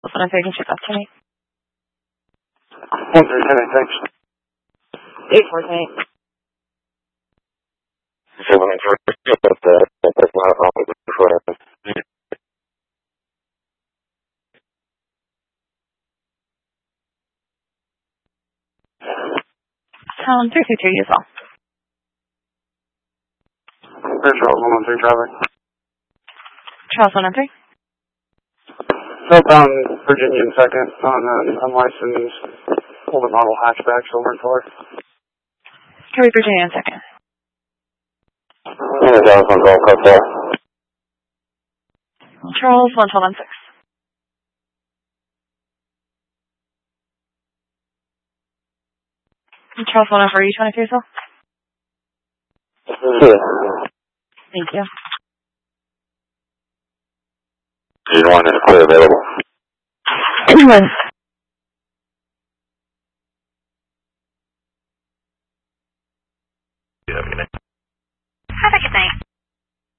One three, can check up to me. 137, thanks. 848. Town 323 as well. There's Charles 113 traffic. Charles 113. Southbound Virginia in second on an unlicensed older model hatchback, silver in color. Carry Virginia in second. Yeah, Charles 112, cut there. Charles 112 on 6. Charles 104, you 23 as well? Yeah. Thank you. You'd want it clear available. Yeah.